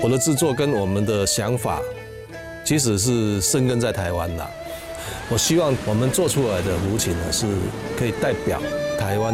我的制作跟我们的想法，其实是生根在台湾的。我希望我们做出来的炉琴呢，是可以代表台湾